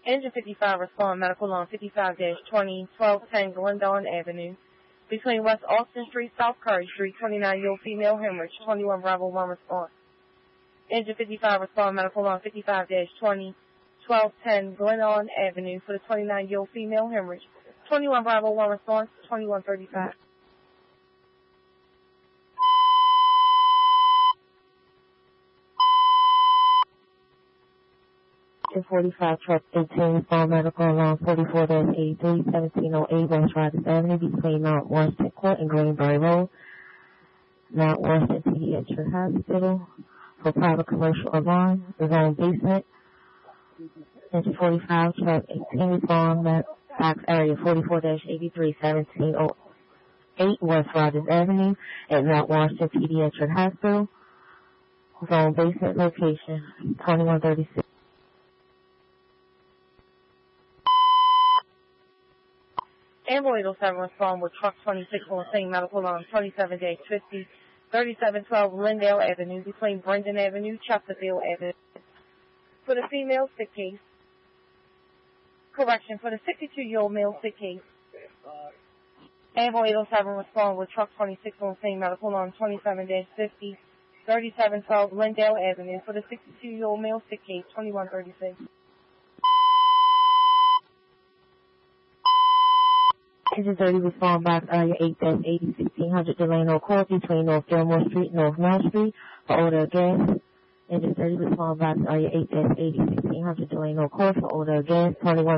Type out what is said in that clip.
Engine 55 respond medical on 55-20, 1210 Glendon Avenue. Between West Austin Street, South Curry Street, 29-year-old female hemorrhage, 21 Bravo 1 response. Engine 55 respond medical on 55-20, 1210 Glendon Avenue for the 29-year-old female hemorrhage, 21 Bravo 1 response, 2135. Engine 45 truck 18 respond medical along 44-83, 1708 West Rogers Avenue between Mount Washington Court and Greenberry Road. Mount Washington Pediatric Hospital for private commercial alarm, zone basement. Engine 45 truck 18 respond box area 44-83, 1708 West Rogers Avenue at Mount Washington Pediatric Hospital, zone basement location 2136. Ambulance 07 respond with truck 26 on scene medical on 27-50, 3712 Lindale Avenue between Brendan Avenue, Chesterfield Avenue. For the female sick case. Correction, for the 62-year-old male sick case. Ambulance 07 respond with truck 26 on scene medical on 27-50, 3712 Lindale Avenue. For the 62-year-old male sick case, 2136. Engine 30 respond box area 8-80, 1600 Delano Court between North Gilmore Street and North Mill Street for order of gas. Engine 30 respond box area 8-80, 1600 Delano Court for order of gas, 21